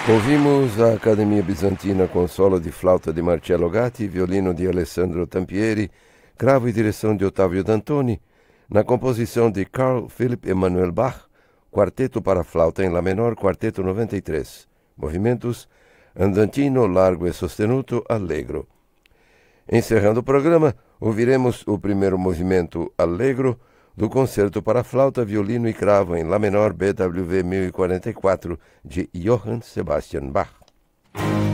Ouvimos a Academia Bizantina com solo de flauta de Marcello Gatti, violino de Alessandro Tampieri, cravo e direção de Ottavio Dantoni, na composição de Carl Philipp Emanuel Bach, quarteto para flauta em Lá menor, quarteto 93, movimentos andantino, largo e sostenuto, allegro. Encerrando o programa, ouviremos o primeiro movimento allegro do concerto para flauta, violino e cravo em Lá menor BWV 1044 de Johann Sebastian Bach.